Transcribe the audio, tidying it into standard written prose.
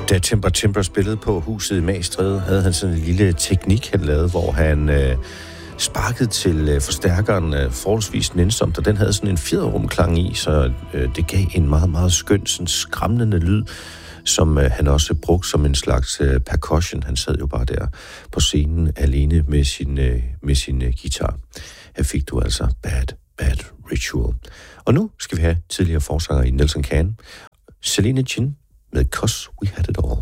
Da Timber spillede på Huset i Magstræde, havde han sådan en lille teknik, han lavede, hvor han sparkede til forstærkeren forholdsvis nænsomt, og den havde sådan en fjederrumklang i, så det gav en meget, meget skøn, sådan skræmmende lyd, som han også brugte som en slags percussion. Han sad jo bare der på scenen alene med sin guitar. Her fik du altså Bad Ritual. Og nu skal vi have tidligere forsanger i Nelson Can, Selena Chin med 'Cause We Had It All.